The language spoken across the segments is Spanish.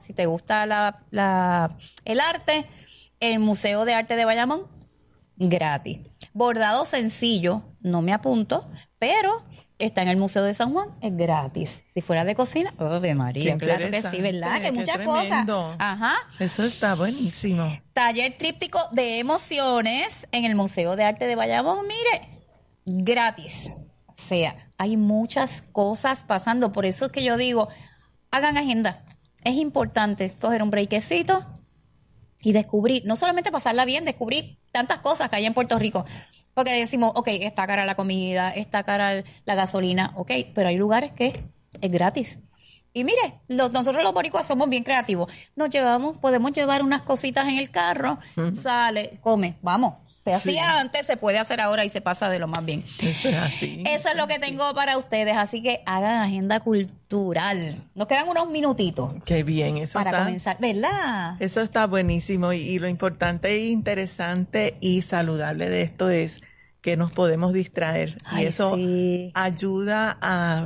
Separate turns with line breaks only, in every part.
si te gusta el arte, el Museo de Arte de Bayamón, gratis. Bordado sencillo, no me apunto, pero está en el Museo de San Juan, es gratis. Si fuera de cocina, ¡Ave María! Claro que sí, ¿verdad? Que muchas
tremendo
cosas. Ajá.
Eso está buenísimo.
Taller tríptico de emociones en el Museo de Arte de Bayamón, mire, gratis. O sea, hay muchas cosas pasando. Por eso es que yo digo, hagan agenda. Es importante coger un breakcito y descubrir, no solamente pasarla bien, descubrir tantas cosas que hay en Puerto Rico. Porque decimos, ok, está cara la comida, está cara la gasolina, ok, pero hay lugares que es gratis. Y mire, nosotros los boricuas somos bien creativos. Podemos llevar unas cositas en el carro, sale, come, vamos. Se hacía antes, se puede hacer ahora y se pasa de lo más bien.
Eso es así.
Eso es lo que tengo para ustedes, así que hagan agenda cultural. Nos quedan unos minutitos.
Qué bien, eso
para
está.
Comenzar, ¿verdad?
Eso está buenísimo y lo importante e interesante y saludable de esto es que nos podemos distraer.
Ay,
y eso
sí.
ayuda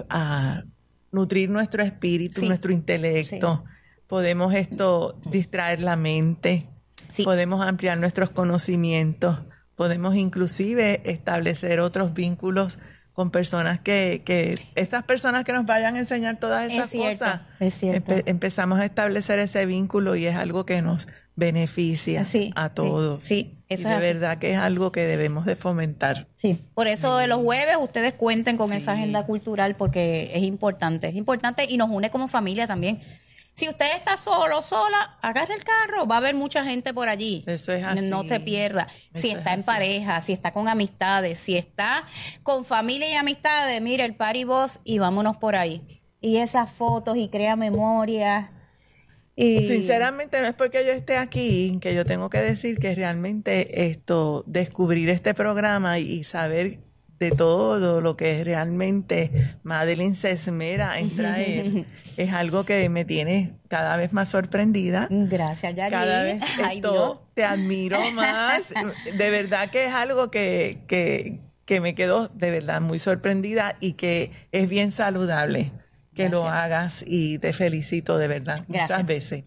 a nutrir nuestro espíritu, nuestro intelecto.
Sí.
Podemos distraer la mente.
Sí.
Podemos ampliar nuestros conocimientos, podemos inclusive establecer otros vínculos con personas estas personas que nos vayan a enseñar todas esas cosas.
Es cierto.
Empezamos a establecer ese vínculo y es algo que nos beneficia a todos.
Sí, eso
y
es
de
así.
verdad que es algo que debemos de fomentar.
Sí, por eso de los jueves ustedes cuenten con esa agenda cultural porque es importante y nos une como familia también. Si usted está solo, sola, agarre el carro, va a haber mucha gente por allí.
Eso es así.
No se pierda. Si está en pareja, si está con amistades, si está con familia y amistades, mire el party boss y vámonos por ahí. Y esas fotos y crea memoria.
Sinceramente no es porque yo esté aquí que yo tengo que decir que realmente descubrir este programa y saber de todo lo que realmente Madeline se esmera en traer es algo que me tiene cada vez más sorprendida.
Gracias, Yari.
Cada vez te admiro más. De verdad que es algo que me quedó de verdad muy sorprendida y que es bien saludable que lo hagas y te felicito de verdad. Muchas veces.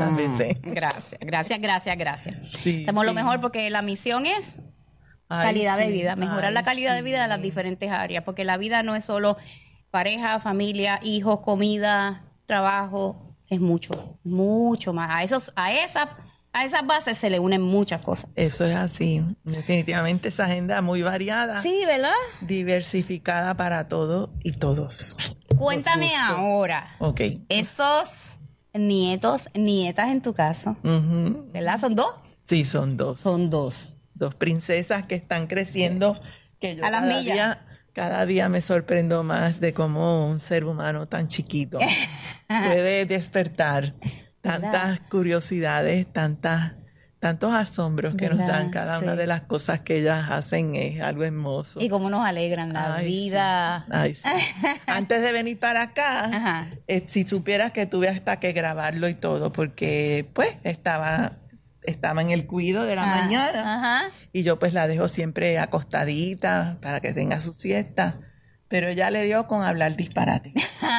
Gracias.
Sí,
Hacemos lo mejor porque la misión es calidad de vida, mejorar la calidad de vida de las diferentes áreas, porque la vida no es solo pareja, familia, hijos, comida, trabajo, es mucho más. A esas bases se le unen muchas cosas.
Eso es así. Definitivamente esa agenda muy variada.
Sí, ¿verdad?
Diversificada para todo y todos.
Cuéntame ahora.
Ok.
Esos nietas en tu caso, ¿verdad? ¿Son dos?
Sí, son dos.
Son dos.
Dos princesas que están creciendo, que yo
a las millas.
Cada día me sorprendo más de cómo un ser humano tan chiquito puede despertar tantas curiosidades, tantos asombros que nos dan cada una de las cosas que ellas hacen. Es algo hermoso.
Y cómo nos alegran la vida.
Sí. Antes de venir para acá, si supieras que tuve hasta que grabarlo y todo, porque pues estaba en el cuido de la mañana y yo pues la dejo siempre acostadita para que tenga su siesta, pero ella le dio con hablar disparate.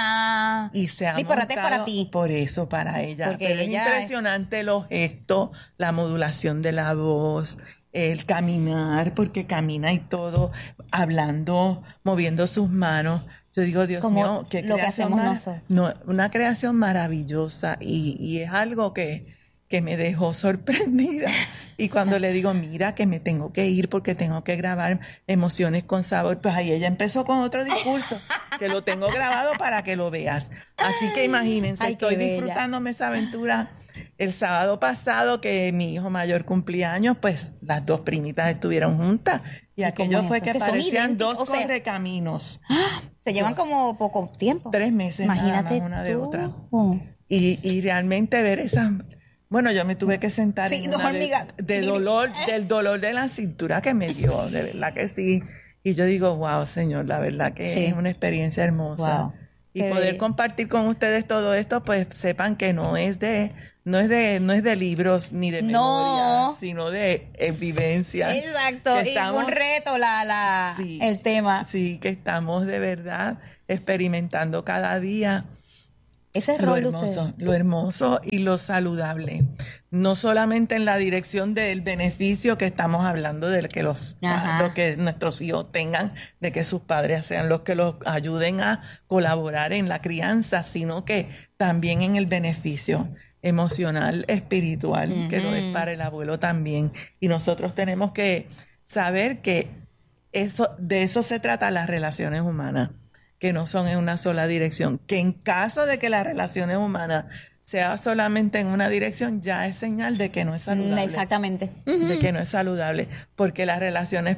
Y se ha
disparate para ti.
Por eso, para ella.
Porque
pero
ella
es impresionante los gestos, la modulación de la voz, el caminar, porque camina y todo, hablando, moviendo sus manos. Yo digo, Dios mío, qué
lo que hacemos nosotros.
Una creación maravillosa y es algo que me dejó sorprendida. Y cuando le digo, mira, que me tengo que ir porque tengo que grabar Emociones con Sabor, pues ahí ella empezó con otro discurso, que lo tengo grabado para que lo veas. Así que imagínense, estoy disfrutándome esa aventura. El sábado pasado, que mi hijo mayor cumplía años, pues las dos primitas estuvieron juntas. Y aquello fue que parecían dos correcaminos.
Se llevan como poco tiempo.
3 meses.
Imagínate
nada más una de otra. Y realmente ver esas... Bueno, yo me tuve que sentar en una del dolor de la cintura que me dio, de verdad que sí. Y yo digo, wow, Señor, la verdad que es una experiencia hermosa.
Wow.
Y poder compartir con ustedes todo esto, pues sepan que no es de libros ni de memoria, sino de vivencias.
Exacto, y fue un reto el tema.
Sí, que estamos de verdad experimentando cada día
Ese
Lo
rol de ustedes.
hermoso, lo hermoso y lo saludable. No solamente en la dirección del beneficio que estamos hablando, de que lo que nuestros hijos tengan, de que sus padres sean los que los ayuden a colaborar en la crianza, sino que también en el beneficio emocional, espiritual, que lo es para el abuelo también. Y nosotros tenemos que saber que de eso se trata las relaciones humanas, que no son en una sola dirección, que en caso de que las relaciones humanas sea solamente en una dirección, ya es señal de que no es saludable.
Exactamente.
De que no es saludable, porque las relaciones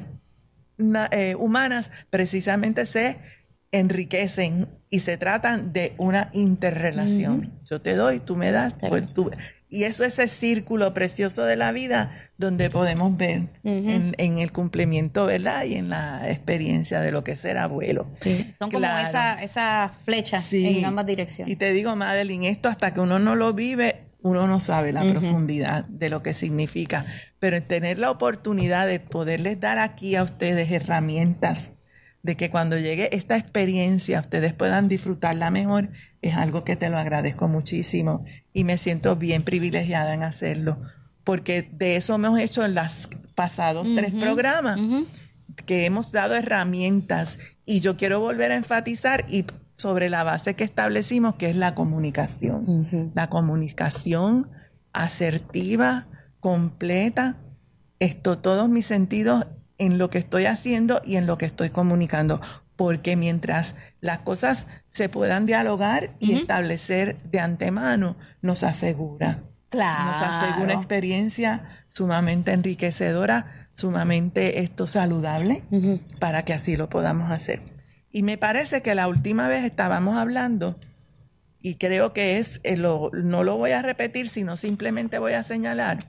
humanas precisamente se enriquecen y se tratan de una interrelación. Yo te doy, tú me das, pues tú... Y eso es ese círculo precioso de la vida donde podemos ver en el cumplimiento, ¿verdad? Y en la experiencia de lo que es ser abuelo.
Sí, son como esa flecha en ambas direcciones.
Y te digo, Madeline, esto hasta que uno no lo vive, uno no sabe la profundidad de lo que significa. Pero tener la oportunidad de poderles dar aquí a ustedes herramientas de que cuando llegue esta experiencia ustedes puedan disfrutarla mejor, es algo que te lo agradezco muchísimo y me siento bien privilegiada en hacerlo, porque de eso hemos hecho en los pasados 3 programas, que hemos dado herramientas, y yo quiero volver a enfatizar y sobre la base que establecimos, que es la comunicación. La comunicación asertiva, completa, todos mis sentidos en lo que estoy haciendo y en lo que estoy comunicando, porque mientras las cosas se puedan dialogar y establecer de antemano, nos asegura una experiencia sumamente enriquecedora, sumamente saludable, para que así lo podamos hacer. Y me parece que la última vez estábamos hablando, y creo que no lo voy a repetir, sino simplemente voy a señalar,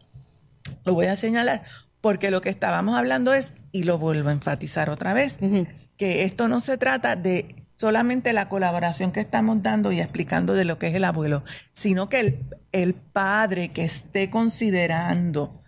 porque lo que estábamos hablando es, y lo vuelvo a enfatizar otra vez, que esto no se trata de solamente la colaboración que estamos dando y explicando de lo que es el abuelo, sino que el padre que esté considerando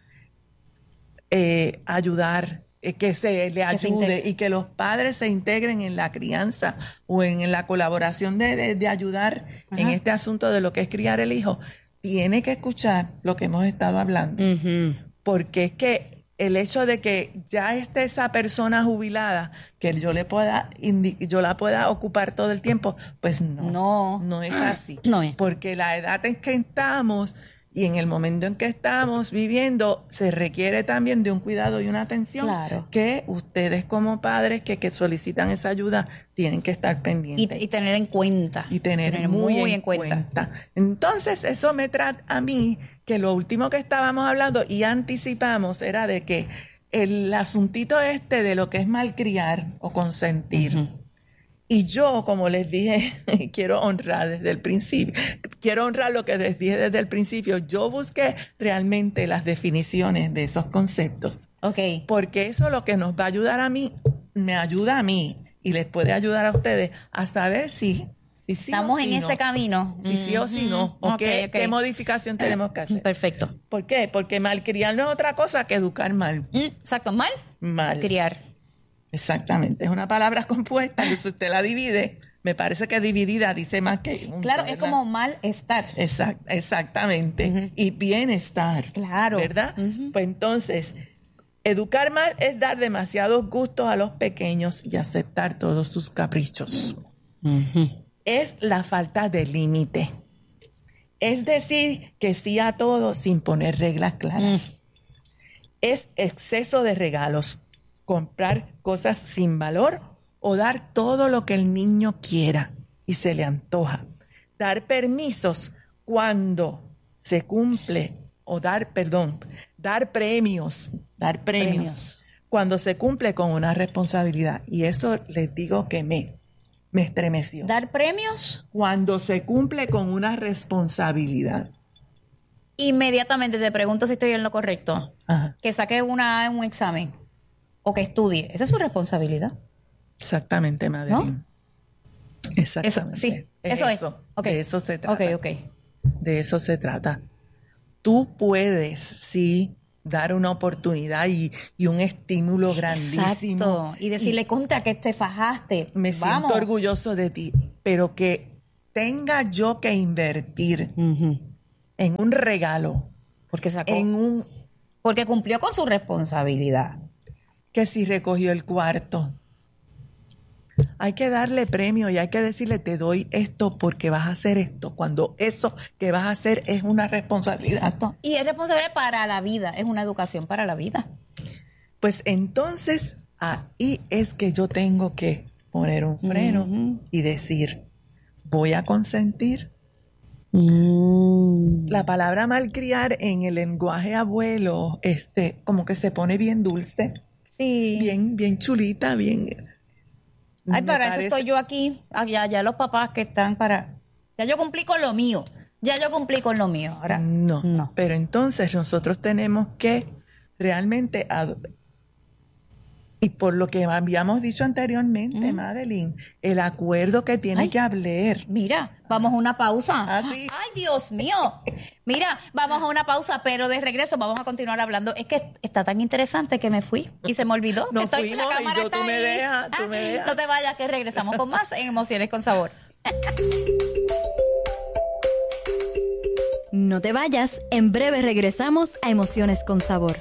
ayudar, que se le ayude, y que los padres se integren en la crianza o en la colaboración de ayudar en este asunto de lo que es criar el hijo, tiene que escuchar lo que hemos estado hablando. Porque es que el hecho de que ya esté esa persona jubilada, que yo la pueda ocupar todo el tiempo, pues no es así.
No es.
Porque la edad en que estamos y en el momento en que estamos viviendo, se requiere también de un cuidado y una atención que ustedes como padres que solicitan esa ayuda tienen que estar pendientes.
Y tener en cuenta.
Y tener muy en cuenta. Entonces, eso me trata a mí, que lo último que estábamos hablando y anticipamos era de que el asuntito de lo que es malcriar o consentir. Y yo, como les dije, quiero honrar desde el principio. Quiero honrar lo que les dije desde el principio. Yo busqué realmente las definiciones de esos conceptos. Porque eso es lo que nos va a ayudar a mí, me ayuda a mí y les puede ayudar a ustedes a saber si
estamos en ese camino.
Si sí o si no. O qué modificación tenemos que hacer.
Perfecto.
¿Por qué? Porque malcriar no es otra cosa que educar mal.
Exacto. Mal. Criar.
Exactamente, es una palabra compuesta, que si usted la divide, me parece que dividida dice más que un.
Claro, ¿verdad? Es como malestar.
Exactamente. Y bienestar.
Claro.
¿Verdad? Pues entonces, educar mal es dar demasiados gustos a los pequeños y aceptar todos sus caprichos. Es la falta de límite. Es decir, que sí a todo sin poner reglas claras. Es exceso de regalos. Comprar cosas sin valor o dar todo lo que el niño quiera y se le antoja. Dar permisos cuando se cumple o dar premios cuando se cumple con una responsabilidad. Y eso les digo que me estremeció.
¿Dar premios?
Cuando se cumple con una responsabilidad.
Inmediatamente te pregunto si estoy en lo correcto. Que saque un examen. O que estudie. Esa es su responsabilidad.
Exactamente, Madeline. ¿No? Exactamente.
Eso es.
De eso se trata.
Okay.
De eso se trata. Tú puedes, sí, dar una oportunidad y un estímulo grandísimo.
Exacto. Y decirle contra que te fajaste.
Me siento orgulloso de ti, pero que tenga yo que invertir en un regalo,
Porque sacó,
en un
porque cumplió con su responsabilidad.
que si recogió el cuarto, hay que darle premio y hay que decirle, te doy esto porque vas a hacer esto, cuando eso que vas a hacer es una responsabilidad.
Exacto. Y es responsable para la vida, es una educación para la vida.
Pues entonces ahí es que yo tengo que poner un freno y decir, voy a consentir. La palabra malcriar en el lenguaje abuelo, como que se pone bien dulce,
Sí.
bien chulita, bien.
Ay,
me
para eso
parece-
estoy yo aquí. Ya los papás que están para. Ya yo cumplí con lo mío. Ahora.
No. Pero entonces nosotros tenemos que realmente, y por lo que habíamos dicho anteriormente, Madeline, el acuerdo que tiene
Ay.
que haber.
Mira, vamos a una pausa.
Ah, sí.
Ay, Dios mío. Mira, vamos a una pausa, pero de regreso vamos a continuar hablando. Es que está tan interesante que me fui y se me olvidó.
Nos
La
fuimos y
cámara
tú
está
me
ahí.
dejas, tú me dejas.
No te vayas, que regresamos con más en Emociones con Sabor.
No te vayas, en breve regresamos a Emociones con Sabor.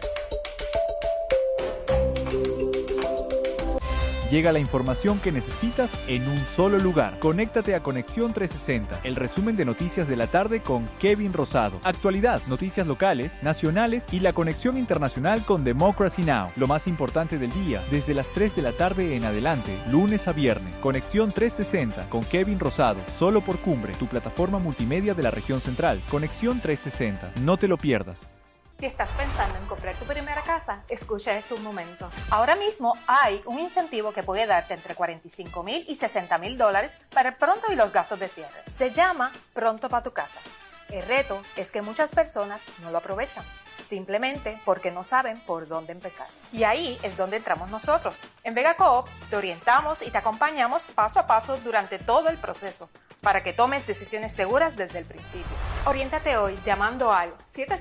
Llega la información que necesitas en un solo lugar. Conéctate a Conexión 360, el resumen de noticias de la tarde con Kevin Rosado. Actualidad, noticias locales, nacionales y la conexión internacional con Democracy Now! Lo más importante del día, desde las 3 de la tarde en adelante, lunes a viernes. Conexión 360 con Kevin Rosado, solo por Cumbre, tu plataforma multimedia de la región central. Conexión 360, no te lo pierdas.
Si estás pensando en comprar tu primera casa, escucha este un momento. Ahora mismo hay un incentivo que puede darte entre $45,000 y $60,000 para el pronto y los gastos de cierre. Se llama Pronto para tu casa. El reto es que muchas personas no lo aprovechan, simplemente porque no saben por dónde empezar. Y ahí es donde entramos nosotros. En Vega Coop te orientamos y te acompañamos paso a paso durante todo el proceso, para que tomes decisiones seguras desde el principio. Oriéntate hoy llamando al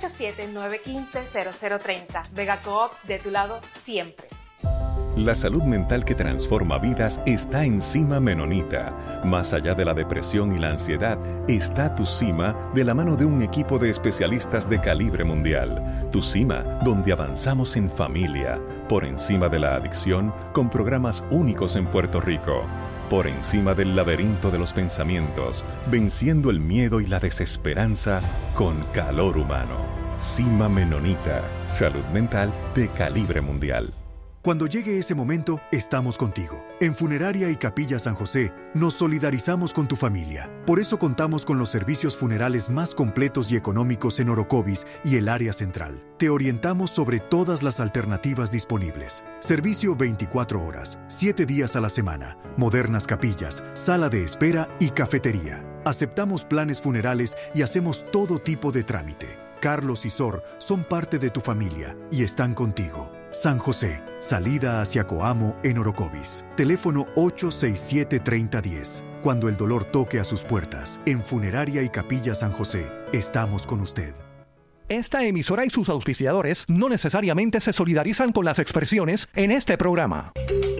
787-915-0030. Vega Coop, de tu lado siempre.
La salud mental que transforma vidas está en Cima Menonita. Más allá de la depresión y la ansiedad, está Tu Cima de la mano de un equipo de especialistas de calibre mundial. Tu Cima, donde avanzamos en familia, por encima de la adicción, con programas únicos en Puerto Rico. Por encima del laberinto de los pensamientos, venciendo el miedo y la desesperanza con calor humano. Cima Menonita, salud mental de calibre mundial.
Cuando llegue ese momento, estamos contigo. En Funeraria y Capilla San José, nos solidarizamos con tu familia. Por eso contamos con los servicios funerales más completos y económicos en Orocovis y el área central. Te orientamos sobre todas las alternativas disponibles. Servicio 24 horas, 7 días a la semana, modernas capillas, sala de espera y cafetería. Aceptamos planes funerales y hacemos todo tipo de trámite. Carlos y Sor son parte de tu familia y están contigo. San José, salida hacia Coamo en Orocovis. Teléfono 867-3010. Cuando el dolor toque a sus puertas, en Funeraria y Capilla San José, estamos con usted.
Esta emisora y sus auspiciadores no necesariamente se solidarizan con las expresiones en este programa.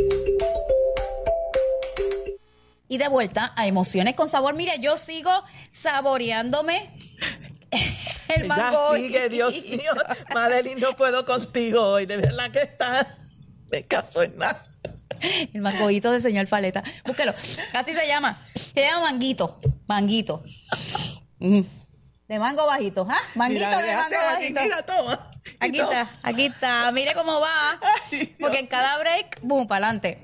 Y de vuelta a Emociones con Sabor. Mire, yo sigo saboreándome el mango.
Ya sigue, Dios mío. Madeline, no puedo contigo hoy. De verdad que está. Me caso en nada.
El mangoito del señor Faleta. Búsquelo. Así se llama. Se llama manguito. Manguito. De mango bajito. ¿Ah? Manguito
Mira,
de mango bajito.
Mira, toma.
Aquí está, aquí está. Mire cómo va.
Ay,
Porque en cada break, boom, para adelante.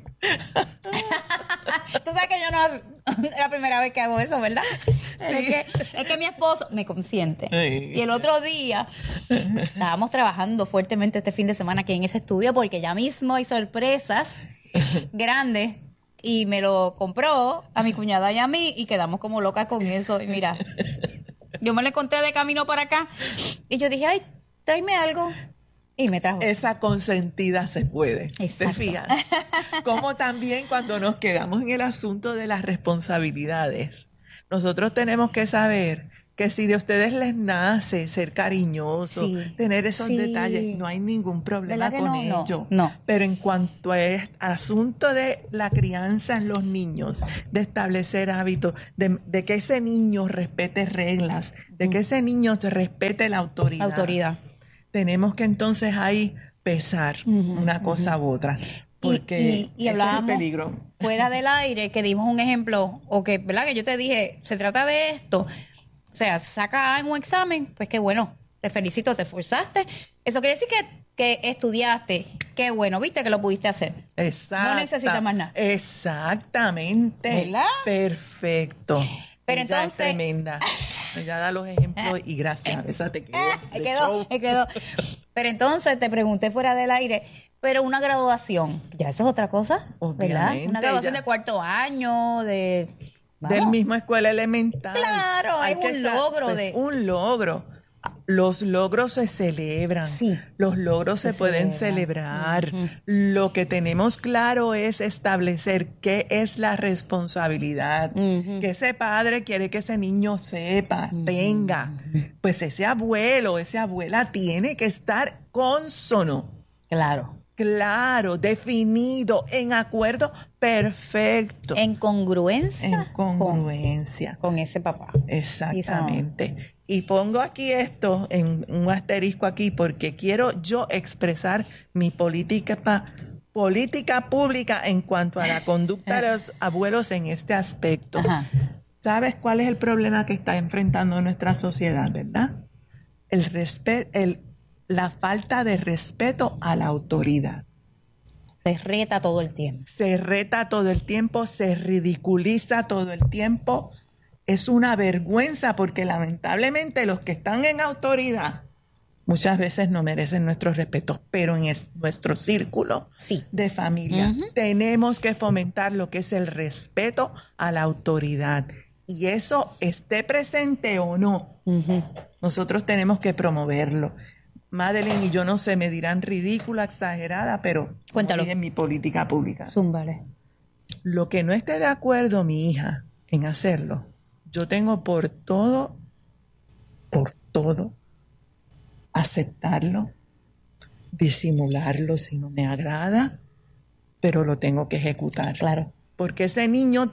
Tú sabes que yo no es la primera vez que hago eso, ¿verdad?
Sí.
Es que mi esposo me consiente.
Sí.
Y el otro día estábamos trabajando fuertemente este fin de semana aquí en ese estudio porque ya mismo hay sorpresas grandes y me lo compró a mi cuñada y a mí y quedamos como locas con eso. Y mira, yo me lo encontré de camino para acá y yo dije, ay, tráeme algo. Y me trajo.
Esa consentida se puede.
Exacto.
¿Te fijas? Como también cuando nos quedamos en el asunto de las responsabilidades, nosotros tenemos que saber que si de ustedes les nace ser cariñoso,
Sí,
tener esos
sí.
detalles, no hay ningún problema
¿Verdad que
con
no?
ello.
No.
Pero en cuanto al asunto de la crianza en los niños, de establecer hábitos, de que ese niño respete reglas, de que ese niño respete la autoridad. Tenemos que entonces ahí pesar una cosa u otra. Porque
y
ese
hablábamos
es el peligro.
fuera del aire, que dimos un ejemplo, o que, ¿verdad? Que yo te dije, se trata de esto. O sea, saca en un examen, pues qué bueno, te felicito, te esforzaste. Eso quiere decir que estudiaste. Qué bueno, viste que lo pudiste hacer.
Exacto.
No necesitas más nada.
Exactamente.
¿Verdad?
Perfecto.
Pero
Ella
entonces-
es tremenda. Ella da los ejemplos y gracias. Esa te quedó.
Me
de
quedó,
show.
me quedó. Pero entonces te pregunté fuera del aire, pero una graduación, ya eso es otra cosa, ¿verdad?
Obviamente,
Una graduación
ya.
de cuarto año,
Del
vamos.
mismo escuela elemental.
Claro,
Hay
es
que
un logro
pues,
de-
un logro. Los logros se celebran.
Sí.
Los logros se pueden celebrar. Lo que tenemos claro es establecer qué es la responsabilidad. Que ese padre quiere que ese niño sepa, tenga. Pues ese abuelo, esa abuela tiene que estar cónsono.
Claro.
Claro, definido, en acuerdo perfecto.
En congruencia.
En congruencia.
Con ese papá.
Exactamente. Y pongo aquí esto en un asterisco aquí porque quiero yo expresar mi política pública en cuanto a la conducta de los abuelos en este aspecto.
Ajá.
¿Sabes cuál es el problema que está enfrentando nuestra sociedad, verdad? La falta de respeto a la autoridad.
Se reta todo el tiempo.
Se reta todo el tiempo, se ridiculiza todo el tiempo. Es una vergüenza porque lamentablemente los que están en autoridad muchas veces no merecen nuestro respeto, pero en nuestro círculo
Sí.
de familia tenemos que fomentar lo que es el respeto a la autoridad. Y eso esté presente o no, nosotros tenemos que promoverlo. Madeline y yo no sé, me dirán ridícula, exagerada, pero
Cuéntalo.
como dije en mi política pública.
Zúmbale.
Lo que no esté de acuerdo mi hija en hacerlo, yo tengo por todo, aceptarlo, disimularlo si no me agrada, pero lo tengo que ejecutar.
Claro.
Porque esas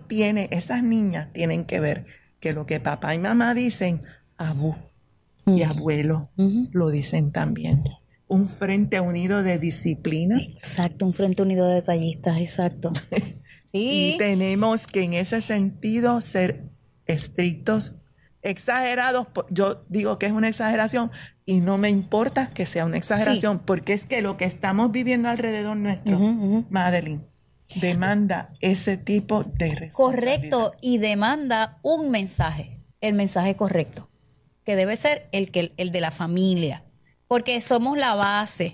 niñas tienen que ver que lo que papá y mamá dicen, abú y abuelo lo dicen también. Un frente unido de disciplina.
Exacto, un frente unido de detallistas, exacto. Sí.
Y tenemos que en ese sentido ser estrictos, exagerados. Yo digo que es una exageración y no me importa que sea una exageración, porque es que lo que estamos viviendo alrededor nuestro, Madeline, demanda ese tipo de responsabilidad.
Correcto, y demanda un mensaje, el mensaje correcto, que debe ser el de la familia, porque somos la base,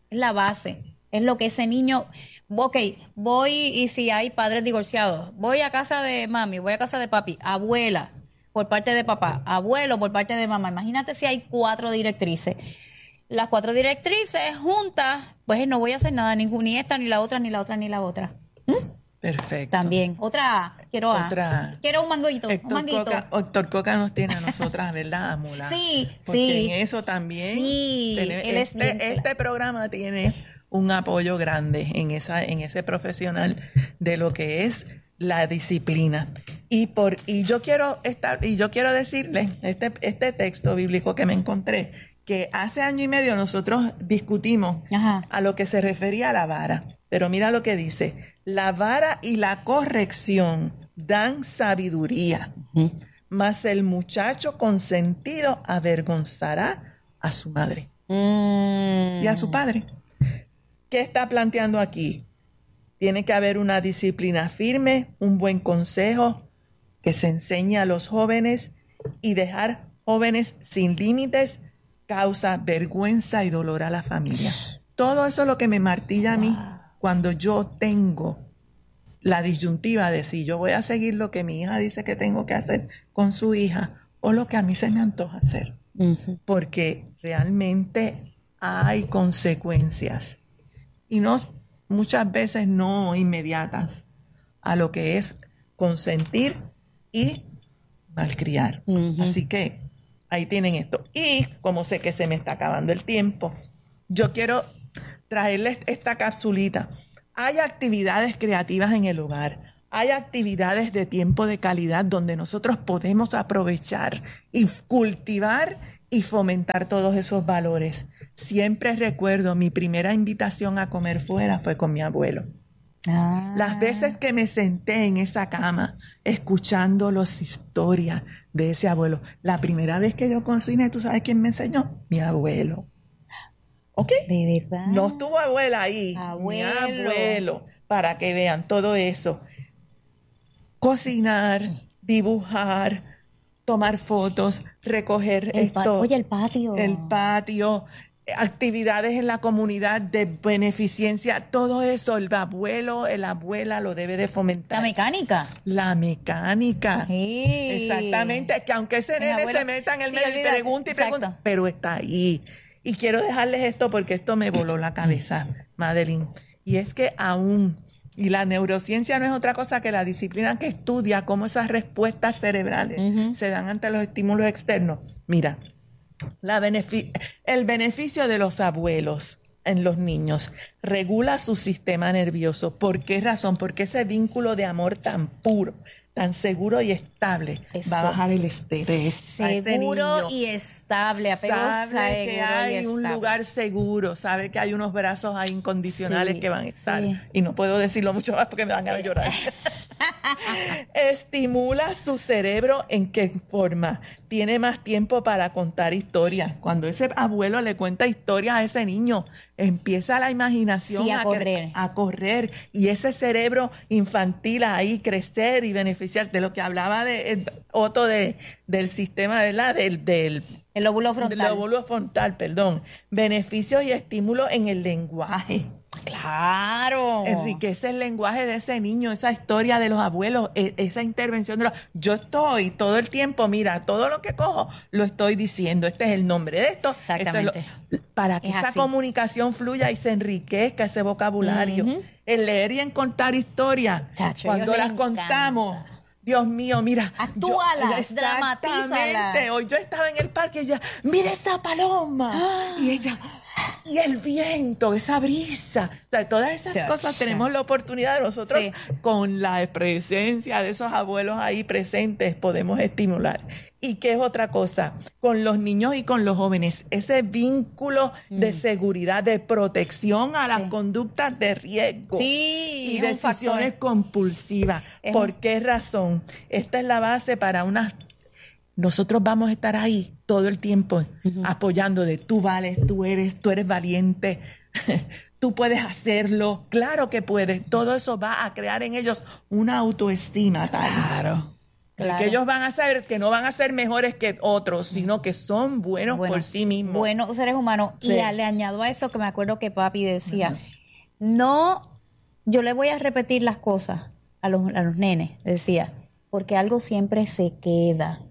es lo que ese niño, ok, voy y si hay padres divorciados, voy a casa de mami, voy a casa de papi, abuela por parte de papá, abuelo por parte de mamá, imagínate si hay 4 directrices. Las 4 directrices juntas, pues no voy a hacer nada, ni esta, ni la otra, ni la otra, ni la otra.
Perfecto.
También. Otra, quiero un manguito, un manguito.
Héctor Coca nos tiene a nosotras, ¿verdad? A molar.
Sí,
porque
sí.
en eso también.
Sí, él es bien
este programa tiene un apoyo grande en ese profesional de lo que es la disciplina. Y yo quiero decirles este texto bíblico que me encontré, que hace año y medio nosotros discutimos a lo que se refería a la vara. Pero mira lo que dice: la vara y la corrección dan sabiduría, mas el muchacho consentido avergonzará a su madre y a su padre. ¿Qué está planteando aquí? Tiene que haber una disciplina firme, un buen consejo que se enseñe a los jóvenes, y dejar jóvenes sin límites causa vergüenza y dolor a la familia. Todo eso es lo que me martilla a mí cuando yo tengo la disyuntiva de si yo voy a seguir lo que mi hija dice que tengo que hacer con su hija o lo que a mí se me antoja hacer. Porque realmente hay consecuencias, y muchas veces no inmediatas, a lo que es consentir y malcriar. Así que ahí tienen esto. Y como sé que se me está acabando el tiempo, yo quiero traerles esta capsulita. Hay actividades creativas en el hogar. Hay actividades de tiempo de calidad donde nosotros podemos aprovechar y cultivar y fomentar todos esos valores. Siempre recuerdo, mi primera invitación a comer fuera fue con mi abuelo. Las veces que me senté en esa cama escuchando las historias de ese abuelo. La primera vez que yo cociné, ¿tú sabes quién me enseñó? Mi abuelo. ¿Ok?
¿De verdad?
No estuvo abuela ahí.
Abuelo.
Mi abuelo. Para que vean todo eso. Cocinar, dibujar, tomar fotos, recoger esto.
Oye, el patio.
El patio. Actividades en la comunidad de beneficencia, todo eso el abuelo, la abuela lo debe de fomentar.
La mecánica.
La mecánica.
Sí.
Exactamente, que aunque ese nene
abuelo,
se meta en el
sí,
medio y
olvídate.
pregunte y pregunte,
Exacto.
pero está ahí. Y quiero dejarles esto porque esto me voló la cabeza, Madeline. Y es que y la neurociencia no es otra cosa que la disciplina que estudia cómo esas respuestas cerebrales se dan ante los estímulos externos. Mira, el beneficio de los abuelos en los niños regula su sistema nervioso. ¿Por qué razón? Porque ese vínculo de amor tan puro, tan seguro y estable
Eso.
va a bajar el estrés a ese
Seguro
niño.
y estable, apego
Sabe que
seguro
hay
y
un
estable.
lugar seguro, sabe que hay unos brazos ahí incondicionales
Sí,
que van a estar.
sí.
Y no puedo decirlo mucho más porque me dan ganas de llorar. Estimula su cerebro. ¿En qué forma? Tiene más tiempo para contar historias. Cuando ese abuelo le cuenta historias a ese niño, empieza la imaginación
Sí, a correr.
Y ese cerebro infantil ahí crecer y beneficiar de lo que hablaba de Otto del sistema, ¿verdad? Del
El lóbulo frontal.
Del lóbulo frontal, perdón. Beneficios y estímulos en el lenguaje.
Claro.
Enriquece el lenguaje de ese niño, esa historia de los abuelos, esa intervención yo estoy todo el tiempo, mira, todo lo que cojo lo estoy diciendo, este es el nombre de esto.
Exactamente.
Para que
Es
esa
así.
comunicación fluya y se enriquezca ese vocabulario. El leer y en contar historias,
Chacho,
cuando
a ellos
las
les
contamos.
encanta.
Dios mío, mira.
Actúalas, dramatízalas.
Exactamente. Hoy yo estaba en el parque y ella, mira esa paloma. Y ella, y el viento, esa brisa. O sea, todas esas
Chacho.
cosas tenemos la oportunidad de nosotros,
Sí.
con la presencia de esos abuelos ahí presentes, podemos estimular. ¿Y qué es otra cosa? Con los niños y con los jóvenes, ese vínculo de seguridad, de protección a las conductas de riesgo.
Sí,
Y
es un
decisiones
factor.
compulsivas.
Es
¿Por
un-
qué razón? Esta es la base para nosotros vamos a estar ahí todo el tiempo apoyando de tú vales, tú eres valiente, tú puedes hacerlo, claro que puedes. Todo eso va a crear en ellos una autoestima tal.
Claro.
Que ellos van a saber que no van a ser mejores que otros, sino que son buenos por sí mismos.
Buenos seres humanos.
Sí.
Y le añado a eso que me acuerdo que papi decía, no, yo le voy a repetir las cosas a los nenes, decía, porque algo siempre se queda.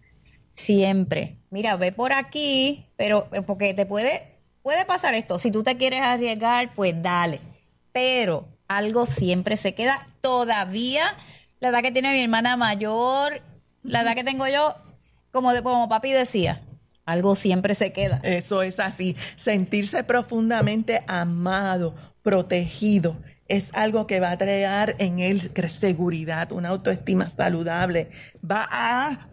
Siempre. Mira, ve por aquí, pero porque te puede pasar esto. Si tú te quieres arriesgar, pues dale. Pero algo siempre se queda. Todavía, la edad que tiene mi hermana mayor, la edad que tengo yo, como papi decía, algo siempre se queda.
Eso es así. Sentirse profundamente amado, protegido, es algo que va a crear en él seguridad, una autoestima saludable. Va a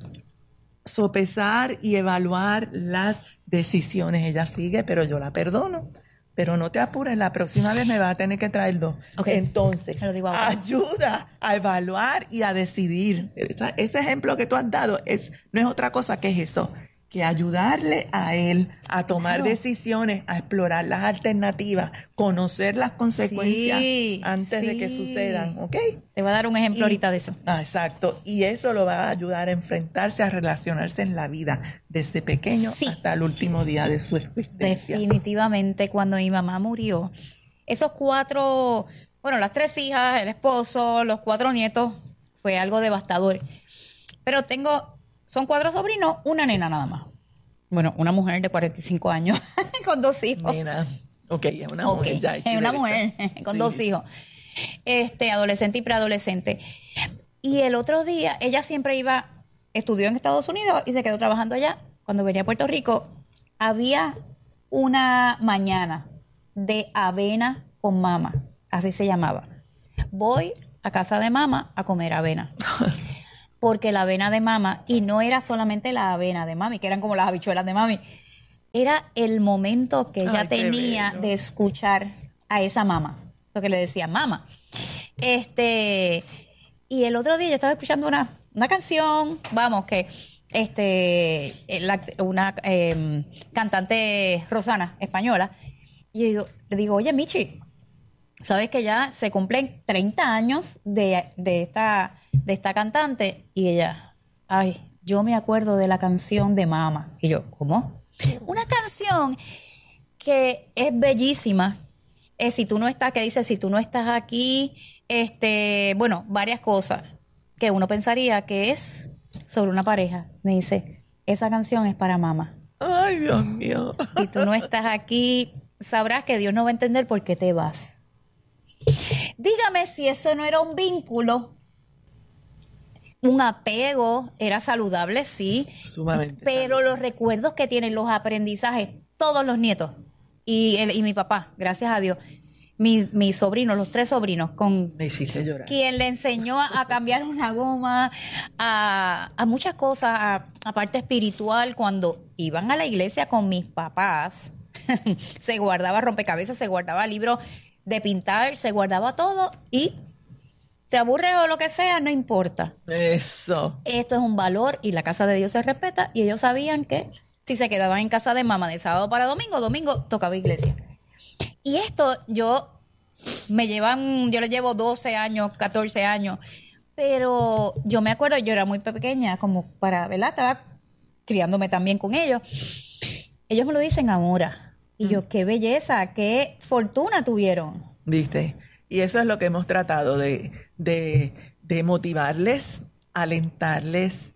sopesar y evaluar las decisiones. Ella sigue, pero yo la perdono. Pero no te apures, la próxima vez me va a tener que traer 2.
Ok.
Entonces,
Se lo digo ahora.
ayuda a evaluar y a decidir. Ese ejemplo que tú has dado no es otra cosa que es eso, que ayudarle a él a tomar decisiones, a explorar las alternativas, conocer las consecuencias
Sí,
antes de que
sí.
sucedan, ¿ok?
Te voy a dar un ejemplo ahorita de eso.
Exacto. Y eso lo va a ayudar a enfrentarse, a relacionarse en la vida, desde pequeño
Sí.
hasta el último día de su existencia.
Definitivamente, cuando mi mamá murió, esos 4, las 3 hijas, el esposo, los 4 nietos, fue algo devastador. Pero son 4 sobrinos, una nena nada más. Bueno, una mujer de 45 años con 2 hijos.
Nena. Ok, es una
Ok,
mujer ya.
es una mujer con 2 hijos. Adolescente y preadolescente. Y el otro día, ella siempre estudió en Estados Unidos y se quedó trabajando allá cuando venía a Puerto Rico, había una mañana de avena con mama, así se llamaba. Voy a casa de mama a comer avena. Porque la avena de mama, y no era solamente la avena de mami, que eran como las habichuelas de mami, era el momento que ella tenía de escuchar a esa mama, lo que le decía mama. Y el otro día yo estaba escuchando una canción, vamos, que una cantante Rosana, española, y le digo, oye, Michi, ¿sabes que ya se cumplen 30 años de esta cantante? Y ella, ay, yo me acuerdo de la canción de Mama. Y yo, ¿cómo? Una canción que es bellísima. Si tú no estás, que dice, si tú no estás aquí, bueno, varias cosas que uno pensaría que es sobre una pareja. Me dice, esa canción es para Mama.
Ay, Dios mío.
Si tú no estás aquí, sabrás que Dios no va a entender por qué te vas. Dígame si eso no era un vínculo, un apego, era saludable, sí.
Sumamente
pero
saludable.
Los recuerdos que tienen, los aprendizajes, todos los nietos y mi papá, gracias a Dios, mis sobrinos, los 3 sobrinos, con
Me hiciste llorar.
quien le enseñó a cambiar una goma, a muchas cosas, a parte espiritual. Cuando iban a la iglesia con mis papás, se guardaba rompecabezas, se guardaba libros de pintar, se guardaba todo, y te aburres o lo que sea, no importa.
Eso.
Esto es un valor y la casa de Dios se respeta, y ellos sabían que si se quedaban en casa de mamá de sábado para domingo tocaba iglesia. Y esto yo les llevo 12 años, 14 años, pero yo me acuerdo, yo era muy pequeña, como ¿verdad? Estaba criándome también con ellos. Ellos me lo dicen ahora. Y yo, qué belleza, qué fortuna tuvieron.
¿Viste? Y eso es lo que hemos tratado de motivarles, alentarles,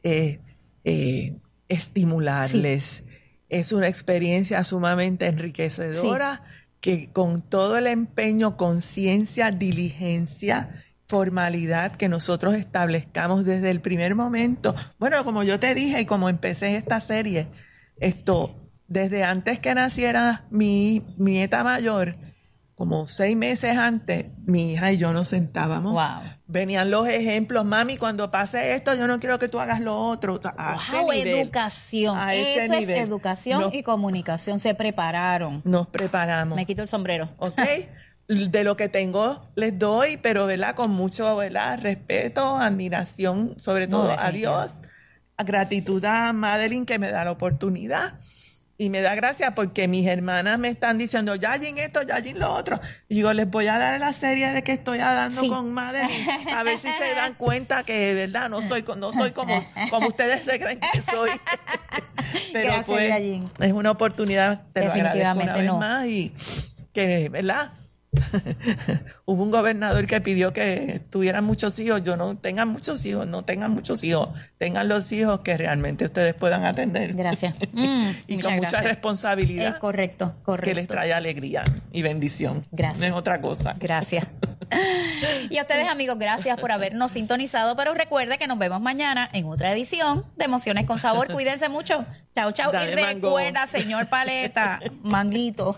estimularles. Sí. Es una experiencia sumamente enriquecedora, sí, que con todo el empeño, conciencia, diligencia, formalidad que nosotros establezcamos desde el primer momento. Bueno, como yo te dije y como empecé esta serie, desde antes que naciera mi nieta mayor, como 6 meses antes, mi hija y yo nos sentábamos. Wow. Venían los ejemplos. Mami, cuando pase esto, yo no quiero que tú hagas lo otro.
Wow, educación. Eso es educación y comunicación. Se prepararon.
Nos preparamos.
Me quito el sombrero.
¿Ok? De lo que tengo les doy, pero ¿verdad? Con mucho, ¿verdad? Respeto, admiración, sobre todo a Dios. Gratitud a Madeline, que me da la oportunidad. Y me da gracia porque mis hermanas me están diciendo, Yayin esto, Yayin lo otro. Y digo, les voy a dar la serie de que estoy dando con Madeline, a ver si se dan cuenta que de verdad no soy como ustedes se creen que soy. Pero gracias, pues Yayin. Es una oportunidad, te lo agradezco una vez más, y que, ¿verdad? Hubo un gobernador que pidió que tuvieran muchos hijos. Yo no tengan muchos hijos, tengan los hijos que realmente ustedes puedan atender.
Gracias.
Y con mucha responsabilidad.
Es correcto.
Que les trae alegría y bendición.
Gracias.
No es otra cosa.
Gracias. Y a ustedes, amigos, gracias por habernos sintonizado, pero recuerde que nos vemos mañana en otra edición de Emociones con Sabor. Cuídense mucho. Chao, chao.
Dale,
y recuerda, mango. Señor Paleta, manguito.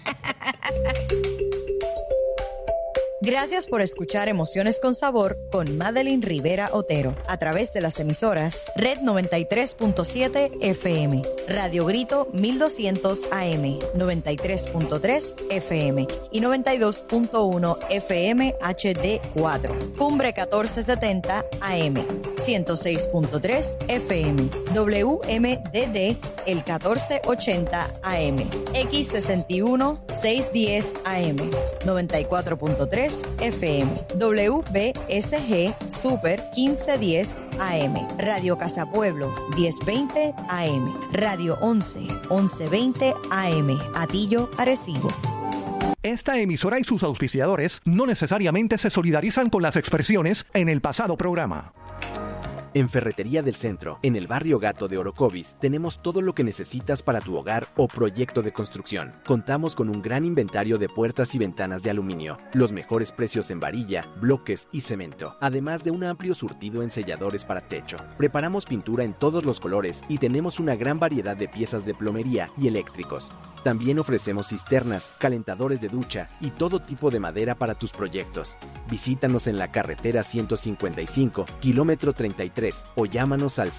Gracias por escuchar Emociones con Sabor con Madeline Rivera Otero a través de las emisoras Red 93.7 FM, Radio Grito 1200 AM, 93.3 FM y 92.1 FM HD4, Cumbre 1470 AM, 106.3 FM, WMDD el 1480 AM, X61 610 AM, 94.3 FM, WBSG Super 1510 AM, Radio Casa Pueblo 1020 AM, Radio 1120 AM, Atillo, Arecibo.
Esta emisora y sus auspiciadores no necesariamente se solidarizan con las expresiones en el pasado programa.
En Ferretería del Centro, en el barrio Gato de Orocovis, tenemos todo lo que necesitas para tu hogar o proyecto de construcción. Contamos con un gran inventario de puertas y ventanas de aluminio, los mejores precios en varilla, bloques y cemento, además de un amplio surtido en selladores para techo. Preparamos pintura en todos los colores y tenemos una gran variedad de piezas de plomería y eléctricos. También ofrecemos cisternas, calentadores de ducha y todo tipo de madera para tus proyectos. Visítanos en la carretera 155, kilómetro 33, o llámanos al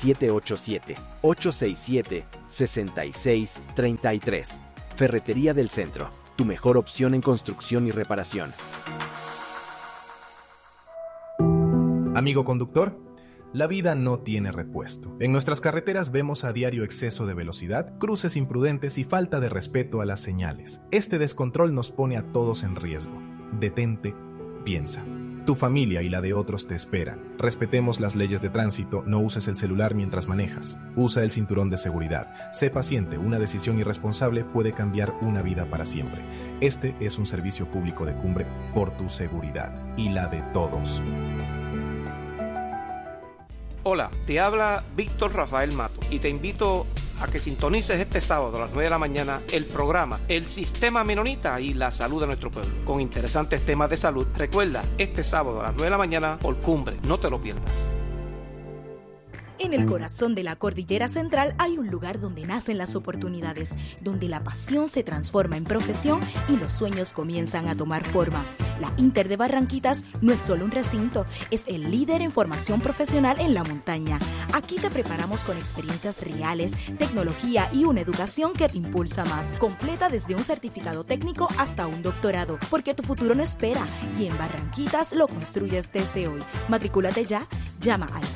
787-867-6633. Ferretería del Centro, tu mejor opción en construcción y reparación.
Amigo conductor, la vida no tiene repuesto. En nuestras carreteras vemos a diario exceso de velocidad, cruces imprudentes y falta de respeto a las señales. Este descontrol nos pone a todos en riesgo. Detente, piensa. Tu familia y la de otros te esperan. Respetemos las leyes de tránsito, no uses el celular mientras manejas. Usa el cinturón de seguridad. Sé paciente, una decisión irresponsable puede cambiar una vida para siempre. Este es un servicio público de Cumbre por tu seguridad y la de todos.
Hola, te habla Víctor Rafael Mato y te invito a que sintonices este sábado a las 9 de la mañana el programa El Sistema Menonita y la Salud de Nuestro Pueblo, con interesantes temas de salud. Recuerda, este sábado a las 9 de la mañana por Cumbre, no te lo pierdas.
En el corazón de la Cordillera Central hay un lugar donde nacen las oportunidades, donde la pasión se transforma en profesión y los sueños comienzan a tomar forma. La Inter de Barranquitas no es solo un recinto, es el líder en formación profesional en la montaña. Aquí te preparamos con experiencias reales, tecnología y una educación que te impulsa más. Completa desde un certificado técnico hasta un doctorado, porque tu futuro no espera y en Barranquitas lo construyes desde hoy. Matricúlate ya, llama al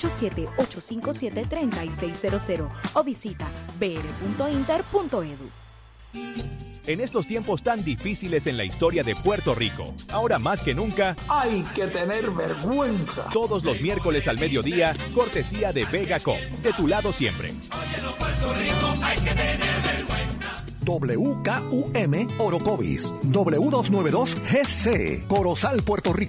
787-857-3600 o visita br.inter.edu.
En estos tiempos tan difíciles en la historia de Puerto Rico, ahora más que nunca,
hay que tener vergüenza.
Todos los miércoles al mediodía, cortesía de Vegacom, de tu lado siempre.
Oye, los Puerto Rico, hay que tener vergüenza.
WKUM Orocovis, W292 GC, Corozal, Puerto Rico.